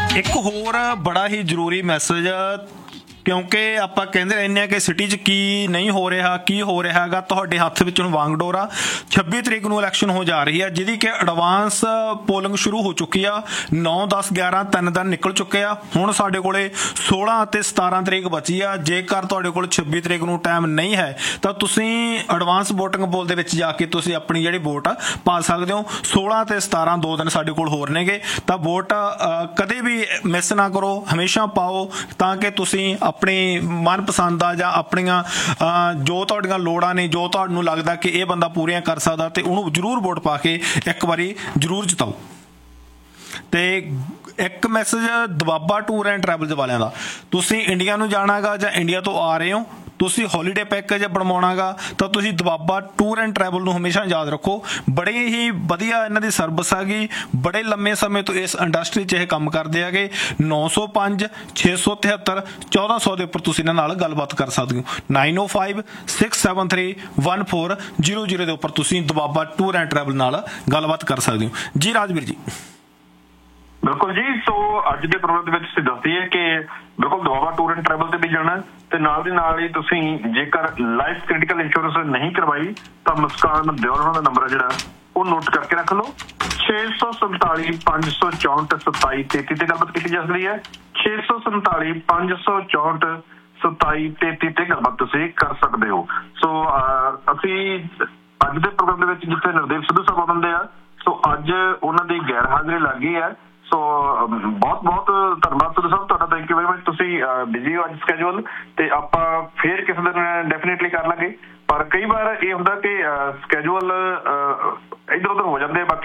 ਇੱਕ ਹੋਰ ਬੜਾ ਹੀ ਜ਼ਰੂਰੀ ਮੈਸੇਜ, ਕਿਉਂਕਿ ਆਪਾਂ ਕਹਿੰਦੇ ਰਹਿੰਦੇ ਹਾਂ ਕਿ ਸਿਟੀ 'ਚ ਕੀ ਨਹੀਂ ਹੋ ਰਿਹਾ, ਕੀ ਹੋ ਰਿਹਾ ਹੈਗਾ, ਤੁਹਾਡੇ ਹੱਥ ਵਿੱਚ ਹੁਣ ਵਾਂਗਡੋਰ ਆ। 26 ਤਰੀਕ ਨੂੰ ਇਲੈਕਸ਼ਨ ਹੋ ਜਾ ਰਹੀ ਹੈ, ਜਿਹਦੀ ਕਿ ਐਡਵਾਂਸ ਪੋਲਿੰਗ ਸ਼ੁਰੂ ਹੋ ਚੁੱਕੀ ਆ। 9, 10, 11 3 ਦਿਨ ਨਿਕਲ ਚੁੱਕੇ ਆ। ਹੁਣ ਸਾਡੇ ਕੋਲੇ 16 ਅਤੇ 17 ਤਰੀਕ ਬਚੀ ਆ। ਜੇਕਰ ਤੁਹਾਡੇ ਕੋਲ 26 ਤਰੀਕ ਨੂੰ ਟਾਈਮ ਨਹੀਂ ਹੈ ਤਾਂ ਤੁਸੀਂ ਐਡਵਾਂਸ ਵੋਟਿੰਗ ਪੋਲ ਦੇ ਵਿੱਚ ਜਾ ਕੇ ਤੁਸੀਂ ਆਪਣੀ ਜਿਹੜੀ ਵੋਟ ਆ ਪਾ ਸਕਦੇ ਹੋ। 16 ਅਤੇ 17 2 ਦਿਨ ਸਾਡੇ ਕੋਲ ਹੋਰ ਨੇਗੇ, ਤਾਂ ਵੋਟ ਕਦੇ ਵੀ ਮਿਸ ਨਾ ਕਰੋ, ਹਮੇਸ਼ਾ ਪਾਓ, ਤਾਂ ਕਿ ਤੁਸੀਂ ਆਪਣੀ ਮਨਪਸੰਦ ਦਾ ਜਾਂ ਆਪਣੀਆਂ ਜੋ ਤੁਹਾਡੀਆਂ ਲੋੜਾਂ ਨੇ, ਜੋ ਤੁਹਾਨੂੰ ਲੱਗਦਾ ਕਿ ਇਹ ਬੰਦਾ ਪੂਰੀਆਂ ਕਰ ਸਕਦਾ, ਤੇ ਉਹਨੂੰ ਜ਼ਰੂਰ ਵੋਟ ਪਾ ਕੇ ਇੱਕ ਵਾਰੀ ਜ਼ਰੂਰ ਜਿਤਾਓ। ਤੇ ਇੱਕ message Doaba tour and travels ਵਾਲਿਆਂ ਦਾ, ਤੁਸੀਂ ਇੰਡੀਆ ਨੂੰ ਜਾਣਾ ਗਾ ਜਾਂ ਇੰਡੀਆ ਤੋਂ ਆ ਰਹੇ ਹੋ, ਤੁਸੀਂ ਹੌਲੀਡੇ ਪੈਕੇਜ ਬਣਵਾਉਣਾ ਗਾ, ਤਾਂ ਤੁਸੀਂ ਦੁਆਬਾ ਟੂਰ ਐਂਡ ਟਰੈਵਲ ਨੂੰ ਹਮੇਸ਼ਾ ਯਾਦ ਰੱਖੋ। ਬੜੇ ਹੀ ਵਧੀਆ ਇਹਨਾਂ ਦੀ ਸਰਵਿਸ ਹੈਗੀ, ਬੜੇ ਲੰਮੇ ਸਮੇਂ ਤੋਂ ਇਸ ਇੰਡਸਟਰੀ 'ਚ ਇਹ ਕੰਮ ਕਰਦੇ ਹੈਗੇ। 905 673 1400 ਦੇ ਉੱਪਰ ਤੁਸੀਂ ਇਹਨਾਂ ਨਾਲ ਗੱਲਬਾਤ ਕਰ ਸਕਦੇ ਹੋ। 905 673 1400 ਦੇ ਉੱਪਰ ਤੁਸੀਂ ਦੁਆਬਾ ਟੂਰ ਐਂਡ ਟਰੈਵਲ ਨਾਲ ਗੱਲਬਾਤ ਕਰ ਸਕਦੇ ਹੋ। ਜੀ ਰਾਜਵੀਰ ਜੀ। ਬਿਲਕੁਲ ਜੀ। ਸੋ ਅੱਜ ਦੇ ਪ੍ਰੋਗਰਾਮ ਦੇ ਵਿੱਚ ਅਸੀਂ ਦੱਸਦੇ ਹਾਂ ਕਿ ਬਿਲਕੁਲ ਦੁਆਬਾ ਟੂਰ ਐਂਡ ਟਰੈਵਲ ਤੇ ਵੀ ਜਾਣਾ, ਤੇ ਨਾਲ ਦੀ ਨਾਲ ਹੀ ਤੁਸੀਂ ਜੇਕਰ ਲਾਈਫ ਕ੍ਰਿਟੀਕਲ ਇੰਸ਼ੋਰੈਂਸ ਨਹੀਂ ਕਰਵਾਈ ਤਾਂ ਮੁਸਕਾਨ ਦਿਓਲ ਹੋਣਾ ਦਾ ਨੰਬਰ ਹੈ ਜਿਹੜਾ ਉਹ ਨੋਟ ਕਰਕੇ ਰੱਖ ਲਓ। 647 564 2733 ਤੇ ਗੱਲਬਾਤ ਕੀਤੀ ਜਾ ਸਕਦੀ ਹੈ। 647 564 2733 ਤੇ ਗੱਲਬਾਤ ਤੁਸੀਂ ਕਰ ਸਕਦੇ ਹੋ। ਸੋ ਅਸੀਂ ਅੱਜ ਦੇ ਪ੍ਰੋਗਰਾਮ ਦੇ ਵਿੱਚ ਜਿੱਥੇ ਨਰਦੇਵ ਸਿੱਧੂ ਸਾਹਿਬ ਆਉਂਦੇ ਆ, ਸੋ ਅੱਜ ਉਹਨਾਂ ਦੀ ਗੈਰ ਹਾਜ਼ਰੀ ਲੱਗ ਗਈ ਹੈ। ਸੋ ਬਹੁਤ ਬਹੁਤ ਧੰਨਵਾਦ ਸਿੱਧੂ ਸਾਹਿਬ ਤੁਹਾਡਾ, ਥੈਂਕ ਯੂ ਵੈਰੀ ਮਚ। ਤੁਸੀਂ ਬਿਜ਼ੀ ਹੋ ਅੱਜ ਸਕੈਜੂਅਲ, ਤੇ ਆਪਾਂ ਫੇਰ ਕਿਸੇ ਦਿਨ ਡੈਫੀਨੇਟਲੀ ਕਰ ਲਾਂਗੇ। ਪਰ ਕਈ ਵਾਰ ਇਹ ਹੁੰਦਾ ਕਿ ਸਕੈਜੂਅਲ ਇੱਧਰ ਉੱਧਰ ਹੋ ਜਾਂਦੇ, ਬਾਕੀ